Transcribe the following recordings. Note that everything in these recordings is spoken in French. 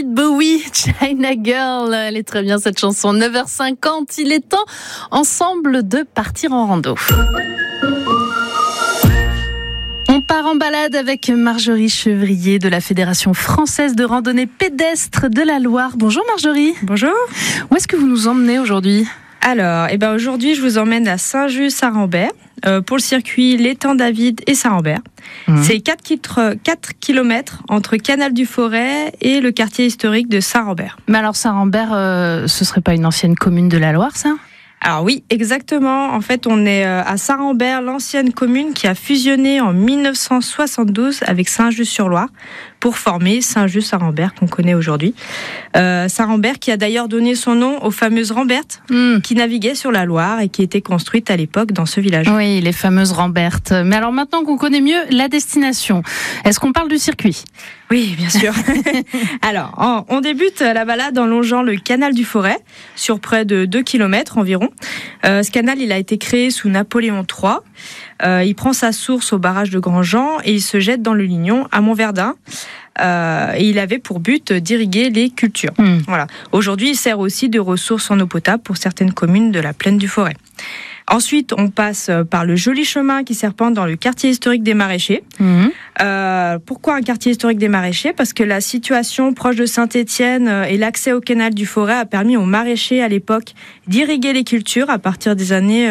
David Bowie, China Girl. Elle est très bien cette chanson. 9h50, il est temps ensemble de partir en rando. On part en balade avec Marjorie Chevrier de la Fédération française de randonnée pédestre de la Loire. Bonjour Marjorie. Bonjour. Où est-ce que vous nous emmenez aujourd'hui ? Alors, aujourd'hui, je vous emmène à Saint-Just-Saint-Rambert pour le circuit L'Étang David et Saint-Rambert. C'est 4 km entre Canal du Forêt et le quartier historique de Saint-Rambert. Mais alors Saint-Rambert, ce serait pas une ancienne commune de la Loire, ça ? Alors oui, exactement. En fait, on est à Saint-Rambert, l'ancienne commune qui a fusionné en 1972 avec Saint-Just-sur-Loire pour former Saint-Just-Saint-Rambert qu'on connaît aujourd'hui. Saint-Rambert qui a d'ailleurs donné son nom aux fameuses Rambertes qui naviguaient sur la Loire et qui étaient construites à l'époque dans ce village. Oui, les fameuses Rambertes. Mais alors maintenant qu'on connaît mieux la destination, est-ce qu'on parle du circuit ? Oui, bien sûr. Alors, on débute la balade en longeant le canal du Forêt sur près de 2 km environ. Ce canal, il a été créé sous Napoléon III. Il prend sa source au barrage de Grandjean et il se jette dans le Lignon à Montverdun. Et il avait pour but d'irriguer les cultures. Voilà. Aujourd'hui, il sert aussi de ressource en eau potable pour certaines communes de la plaine du Forêt. Ensuite, on passe par le joli chemin qui serpente dans le quartier historique des Maraîchers. Pourquoi un quartier historique des Maraîchers ? Parce que la situation proche de Saint-Étienne et l'accès au canal du Forêt a permis aux maraîchers à l'époque d'irriguer les cultures à partir des années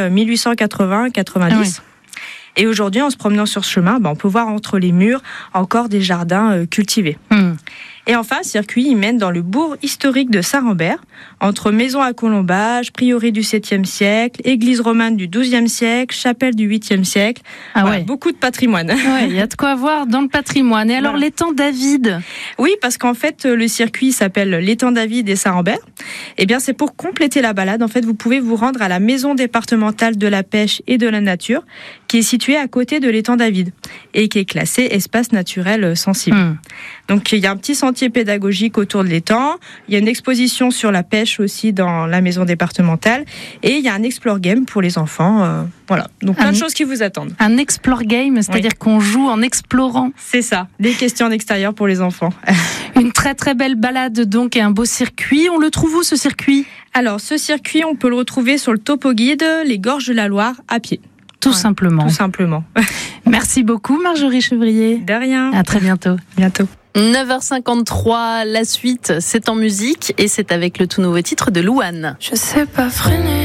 1880-90. Et aujourd'hui, en se promenant sur ce chemin, on peut voir entre les murs encore des jardins cultivés. Et enfin, le circuit il mène dans le bourg historique de Saint-Rambert, entre maisons à colombages, prieuré du 7e siècle, église romane du 12e siècle, chapelle du 8e siècle. Beaucoup de patrimoine. Il y a de quoi voir dans le patrimoine. Et alors, l'étang David ? Oui, parce qu'en fait, le circuit s'appelle l'Étang David et Saint-Rambert. Eh bien, c'est pour compléter la balade. En fait, vous pouvez vous rendre à la maison départementale de la pêche et de la nature, qui est située à côté de l'Étang David et qui est classée espace naturel sensible. Donc, il y a un petit sentier pédagogique autour de l'étang. Il y a une exposition sur la pêche aussi dans la maison départementale. Et il y a un explore game pour les enfants. Voilà. Donc, plein de choses qui vous attendent. Un explore game, c'est-à-dire qu'on joue en explorant. C'est ça. Des questions en extérieur pour les enfants. Une très très belle balade donc et un beau circuit. On le trouve où ce circuit ? Alors, ce circuit, on peut le retrouver sur le topo guide Les Gorges de la Loire à pied. Tout simplement. Tout simplement. Merci beaucoup Marjorie Chevrier. De rien. À très bientôt. Bientôt. 9h53, la suite, c'est en musique et c'est avec le tout nouveau titre de Louane. Je sais pas freiner.